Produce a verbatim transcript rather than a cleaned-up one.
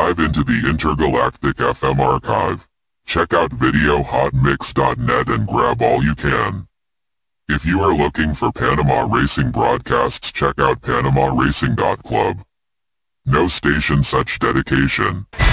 dive into the Intergalactic F M archive. Check out video hot mix dot net and grab all you can. If you are looking for Panama racing broadcasts, check out panama racing dot club. No station such dedication.